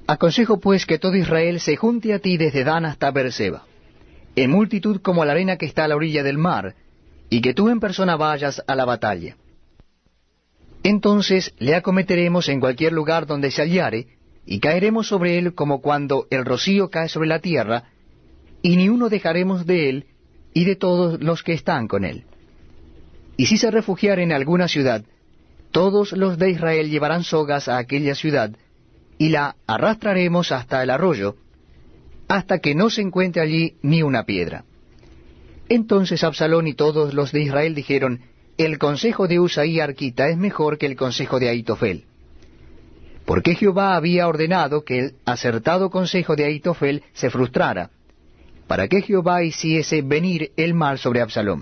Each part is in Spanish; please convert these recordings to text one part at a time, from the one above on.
Aconsejo pues que todo Israel se junte a ti desde Dan hasta Beerseba, en multitud como la arena que está a la orilla del mar, y que tú en persona vayas a la batalla. Entonces le acometeremos en cualquier lugar donde se hallare, y caeremos sobre él como cuando el rocío cae sobre la tierra, y ni uno dejaremos de él y de todos los que están con él. Y si se refugiare en alguna ciudad, todos los de Israel llevarán sogas a aquella ciudad, y la arrastraremos hasta el arroyo, hasta que no se encuentre allí ni una piedra. Entonces Absalón y todos los de Israel dijeron, el consejo de Usaí arquita es mejor que el consejo de Ahitofel. Porque Jehová había ordenado que el acertado consejo de Ahitofel se frustrara, para que Jehová hiciese venir el mal sobre Absalón.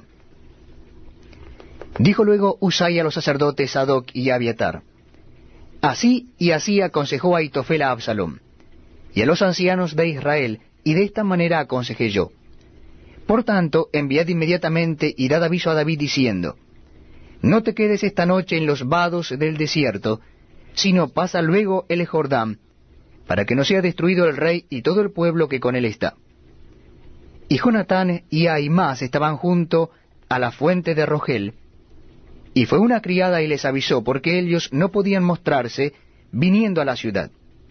Dijo luego Usaí a los sacerdotes Sadoc y Abiatar, así y así aconsejó Ahitofel a Absalón, y a los ancianos de Israel, y de esta manera aconsejé yo. Por tanto, enviad inmediatamente y dad aviso a David diciendo, no te quedes esta noche en los vados del desierto, sino pasa luego el Jordán, para que no sea destruido el rey y todo el pueblo que con él está. Y Jonatán y Ahimaas estaban junto a la fuente de Rogel, y fue una criada y les avisó, porque ellos no podían mostrarse viniendo a la ciudad.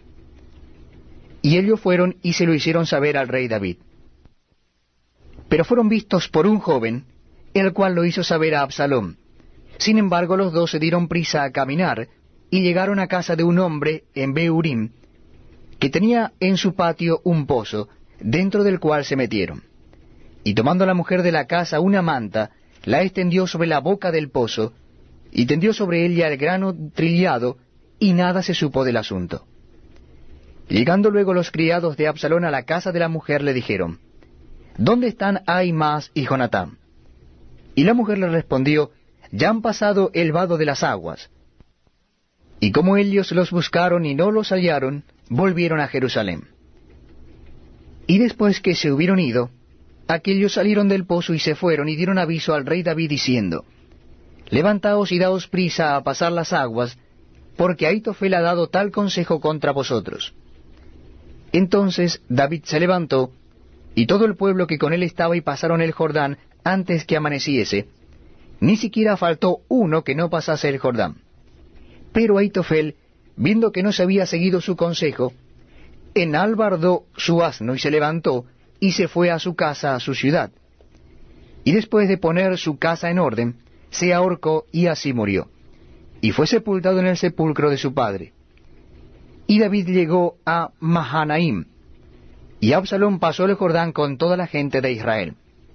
Y ellos fueron y se lo hicieron saber al rey David. Pero fueron vistos por un joven, el cual lo hizo saber a Absalón. Sin embargo, los dos se dieron prisa a caminar, y llegaron a casa de un hombre en Beurim, que tenía en su patio un pozo, dentro del cual se metieron. Y tomando la mujer de la casa una manta, la extendió sobre la boca del pozo, y tendió sobre ella el grano trillado, y nada se supo del asunto. Llegando luego los criados de Absalón a la casa de la mujer, le dijeron, ¿dónde están Ahimaas y Jonatán? Y la mujer le respondió, ya han pasado el vado de las aguas. Y como ellos los buscaron y no los hallaron, volvieron a Jerusalén. Y después que se hubieron ido, aquellos salieron del pozo y se fueron y dieron aviso al rey David diciendo, levantaos y daos prisa a pasar las aguas, porque Ahitofel ha dado tal consejo contra vosotros. Entonces David se levantó, y todo el pueblo que con él estaba, y pasaron el Jordán antes que amaneciese, ni siquiera faltó uno que no pasase el Jordán. Pero Ahitofel, viendo que no se había seguido su consejo, enalbardó su asno y se levantó, y se fue a su casa, a su ciudad. Y después de poner su casa en orden, se ahorcó y así murió. Y fue sepultado en el sepulcro de su padre. Y David llegó a Mahanaim, y Absalón pasó el Jordán con toda la gente de Israel.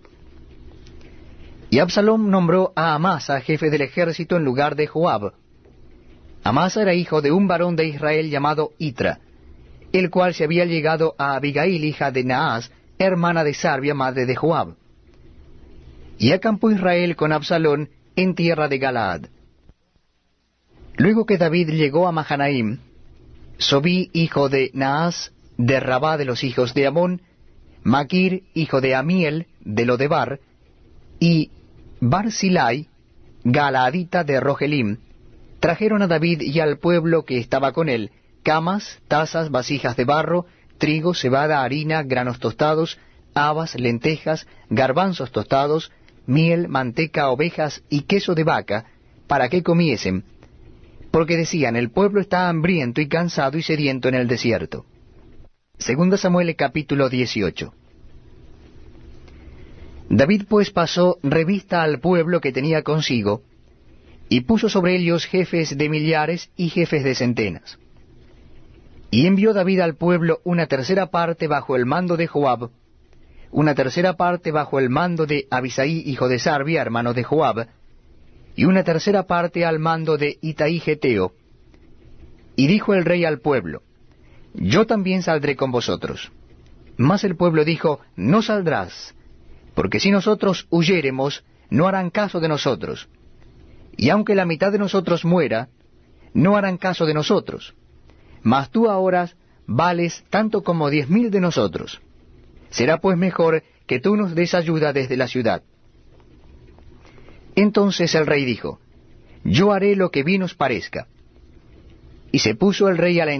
Y Absalón nombró a Amasa jefe del ejército en lugar de Joab. Amasa era hijo de un varón de Israel llamado Itra, el cual se había llegado a Abigail, hija de Naas, hermana de Sarbia, madre de Joab. Y acampó Israel con Absalón en tierra de Galaad. Luego que David llegó a Mahanaim, Sobí, hijo de Naas, de Rabá de los hijos de Amón, Maquir, hijo de Amiel, de Lodebar, y Barzilai, Galaadita de Rogelim, trajeron a David y al pueblo que estaba con él camas, tazas, vasijas de barro, trigo, cebada, harina, granos tostados, habas, lentejas, garbanzos tostados, miel, manteca, ovejas y queso de vaca, para que comiesen, porque decían, el pueblo está hambriento y cansado y sediento en el desierto. Segunda Samuel capítulo 18. David pues pasó revista al pueblo que tenía consigo, y puso sobre ellos jefes de millares y jefes de centenas. Y envió David al pueblo una tercera parte bajo el mando de Joab, una tercera parte bajo el mando de Abisaí, hijo de Sarbia, hermano de Joab, y una tercera parte al mando de Itaí Geteo. Y dijo el rey al pueblo, yo también saldré con vosotros. Mas el pueblo dijo, no saldrás, porque si nosotros huyéremos, no harán caso de nosotros. Y aunque la mitad de nosotros muera, no harán caso de nosotros. Mas tú ahora vales tanto como 10,000 de nosotros. Será pues mejor que tú nos des ayuda desde la ciudad. Entonces el rey dijo, yo haré lo que bien os parezca. Y se puso el rey a la